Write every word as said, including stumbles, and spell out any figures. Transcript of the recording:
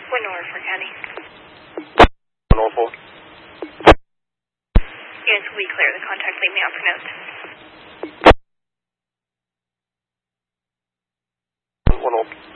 What Norfolk County? Norfolk. Units will be clear. The contact leave me out for notes. One